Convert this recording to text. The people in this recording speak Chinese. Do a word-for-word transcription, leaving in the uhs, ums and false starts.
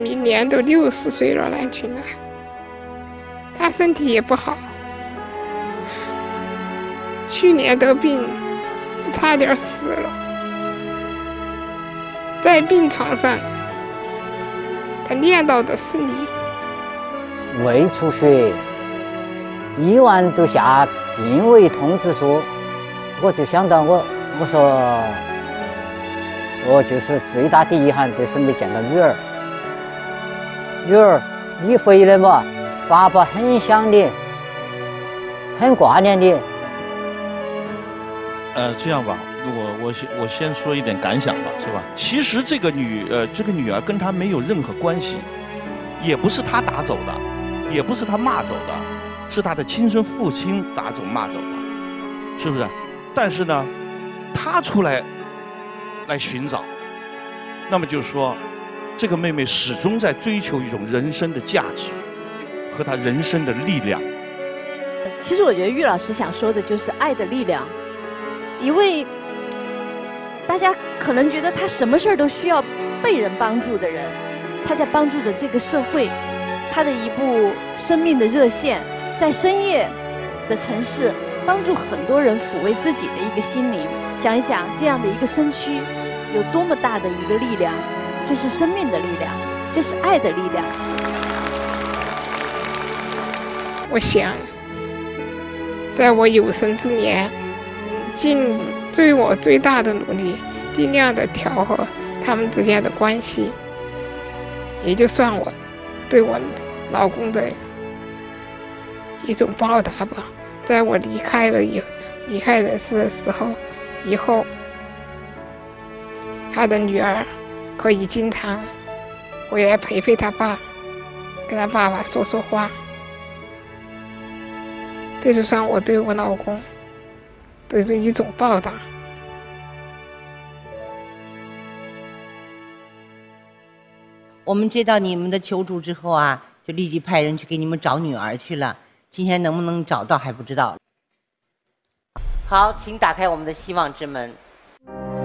明年都六十岁了，蓝群啊，他身体也不好，去年得病，差点死了，在病床上，他念叨的是你。 胃出血，医院都下病危通知书，我就想到我，我说，我就是最大的遗憾就是没见到女儿。女儿，你回来嘛？爸爸很想你，很挂念你。 呃，这样吧，我我先我先说一点感想吧，是吧？其实这个女呃这个女儿跟他没有任何关系，也不是他打走的，也不是他骂走的，是他的亲生父亲打走骂走的，是不是？但是呢，他出来来寻找，那么就是说。这个妹妹始终在追求一种人生的价值和她人生的力量。 其实我觉得郁老师想说的就是爱的力量。一位大家可能觉得他什么事儿都需要被人帮助的人，他在帮助着这个社会。他的一部生命的热线，在深夜的城市帮助很多人抚慰自己的一个心灵。想一想这样的一个身躯有多么大的一个力量。这是生命的力量，这是爱的力量。 我想，在我有生之年，尽最我最大的努力，尽量的调和他们之间的关系，也就算我对我老公的一种报答吧。在我离开了以离开人世的时候，以后他的女儿。可以经常回来陪陪他爸，跟他爸爸说说话，这就算我对我老公的一种报答。 我们接到你们的求助之后啊，就立即派人去给你们找女儿去了。今天能不能找到还不知道。好，请打开我们的希望之门。